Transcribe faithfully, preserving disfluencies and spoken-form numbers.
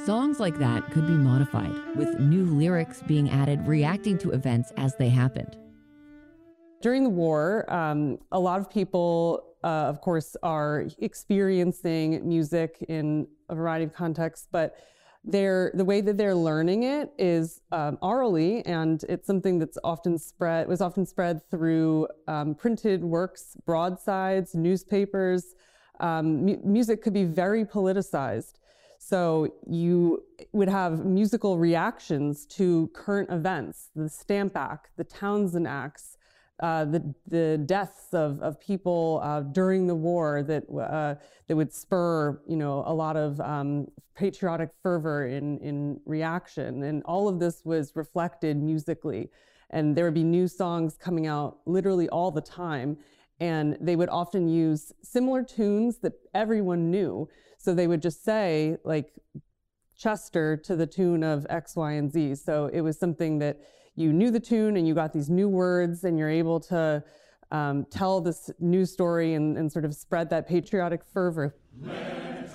Songs like that could be modified, with new lyrics being added reacting to events as they happened. During the war, um, a lot of people, uh, of course, are experiencing music in a variety of contexts, but they're, the way that they're learning it is um, orally, and it's something that's often spread, was often spread through um, printed works, broadsides, newspapers. Um, mu music could be very politicized. So you would have musical reactions to current events, the Stamp Act, the Townsend Acts, uh, the, the deaths of, of people uh, during the war that, uh, that would spur, you know, a lot of um, patriotic fervor in, in reaction. And all of this was reflected musically. And there would be new songs coming out literally all the time. And they would often use similar tunes that everyone knew. So they would just say, like, Chester to the tune of X, Y, and Z. So it was something that you knew the tune and you got these new words and you're able to um, tell this new story and, and sort of spread that patriotic fervor.